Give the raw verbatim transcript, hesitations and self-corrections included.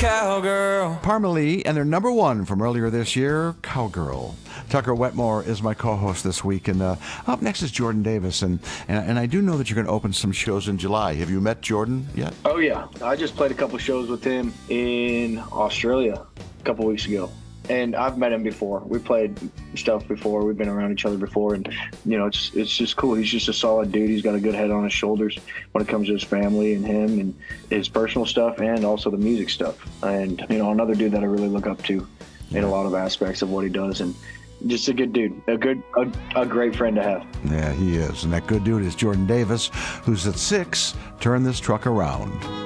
cowgirl. Parmalee and their number one from earlier this year, Cowgirl. Tucker Wetmore is my co-host this week, and uh, up next is Jordan Davis, and, and and I do know that you're going to open some shows in July. Have you met Jordan yet? Oh yeah, I just played a couple shows with him in Australia a couple weeks ago, and I've met him before. We played stuff before. We've been around each other before, and you know, it's it's just cool. He's just a solid dude. He's got a good head on his shoulders when it comes to his family and him and his personal stuff, and also the music stuff. And you know, another dude that I really look up to in a lot of aspects of what he does, and just a good dude, a good, a, a great friend to have. Yeah, he is. And that good dude is Jordan Davis, who's at six, Turn This Truck Around.